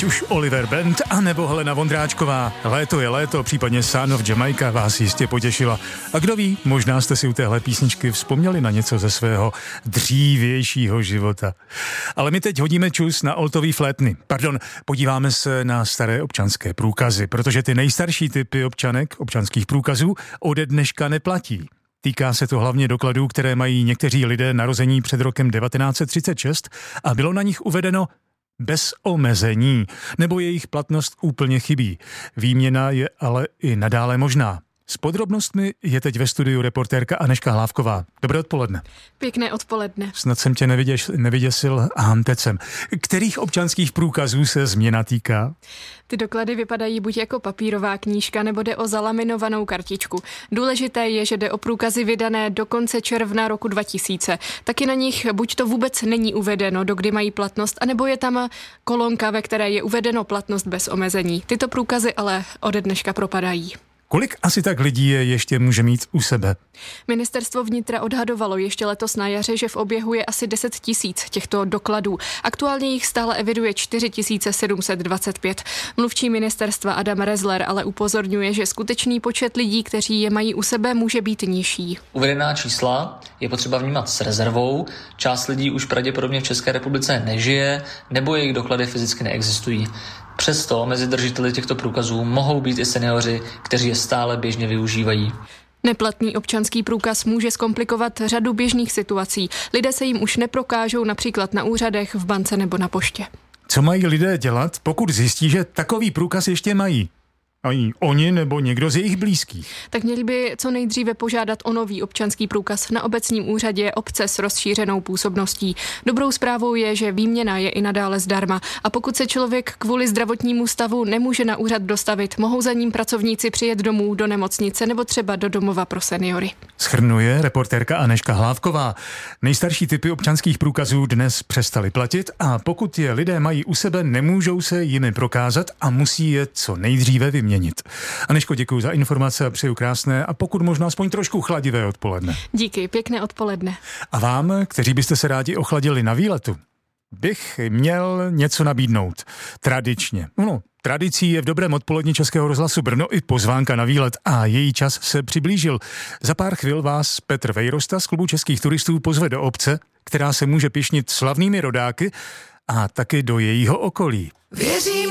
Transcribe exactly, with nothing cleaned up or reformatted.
ať už Oliver Bent, anebo Helena Vondráčková. Léto je léto, případně Son of Jamaica vás jistě potěšila. A kdo ví, možná jste si u téhle písničky vzpomněli na něco ze svého dřívějšího života. Ale my teď hodíme čus na oltový flétny. Pardon, podíváme se na staré občanské průkazy, protože ty nejstarší typy občanek, občanských průkazů, ode dneška neplatí. Týká se to hlavně dokladů, které mají někteří lidé narození před rokem devatenáct set třicet šest a bylo na nich uvedeno bez omezení, nebo jejich platnost úplně chybí. Výměna je ale i nadále možná. S podrobnostmi je teď ve studiu reportérka Anežka Hlávková. Dobré odpoledne. Pěkné odpoledne. Snad jsem tě neviděš, nevyděsil hantecem. Kterých občanských průkazů se změna týká? Ty doklady vypadají buď jako papírová knížka, nebo jde o zalaminovanou kartičku. Důležité je, že jde o průkazy vydané do konce června roku dva tisíce. Taky na nich buď to vůbec není uvedeno, dokdy mají platnost, anebo je tam kolonka, ve které je uvedeno platnost bez omezení. Tyto průkazy ale ode dneška propadají. Kolik asi tak lidí je ještě může mít u sebe? Ministerstvo vnitra odhadovalo ještě letos na jaře, že v oběhu je asi deset tisíc těchto dokladů. Aktuálně jich stále eviduje čtyři tisíce sedm set dvacet pět. Mluvčí ministerstva Adam Rezler ale upozorňuje, že skutečný počet lidí, kteří je mají u sebe, může být nižší. Uvedená čísla je potřeba vnímat s rezervou. Část lidí už pravděpodobně v České republice nežije, nebo jejich doklady fyzicky neexistují. Přesto mezi držiteli těchto průkazů mohou být i seniori, kteří je stále běžně využívají. Neplatný občanský průkaz může zkomplikovat řadu běžných situací. Lidé se jim už neprokážou například na úřadech, v bance nebo na poště. Co mají lidé dělat, pokud zjistí, že takový průkaz ještě mají? Ani oni nebo někdo z jejich blízkých. Tak měli by co nejdříve požádat o nový občanský průkaz na obecním úřadě obce s rozšířenou působností. Dobrou zprávou je, že výměna je i nadále zdarma a pokud se člověk kvůli zdravotnímu stavu nemůže na úřad dostavit, mohou za ním pracovníci přijet domů do nemocnice nebo třeba do domova pro seniory. Shrnuje reportérka Anežka Hlávková. Nejstarší typy občanských průkazů dnes přestaly platit a pokud je lidé mají u sebe, nemůžou se jimi prokázat a musí je co nejdříve vyměnit. Anežko, děkuji za informace a přeju krásné a pokud možná aspoň trošku chladivé odpoledne. Díky, pěkné odpoledne. A vám, kteří byste se rádi ochladili na výletu, bych měl něco nabídnout. Tradičně. No, tradicí je v dobrém odpoledni Českého rozhlasu Brno i pozvánka na výlet a její čas se přiblížil. Za pár chvil vás Petr Vejrosta z Klubu českých turistů pozve do obce, která se může pyšnit slavnými rodáky a taky do jejího okolí. Věřím